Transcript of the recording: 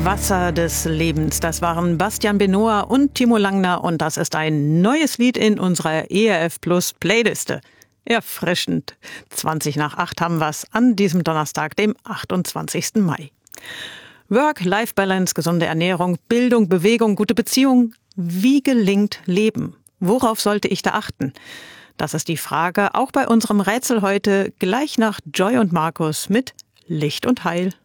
Wasser des Lebens. Das waren Bastian Benoit und Timo Langner und das ist ein neues Lied in unserer ERF Plus Playliste. Erfrischend. 20 nach 8 haben wir's an diesem Donnerstag, dem 28. Mai. Work-Life-Balance, gesunde Ernährung, Bildung, Bewegung, gute Beziehung. Wie gelingt Leben? Worauf sollte ich da achten? Das ist die Frage, auch bei unserem Rätsel heute, gleich nach Joy und Markus mit Licht und Heil.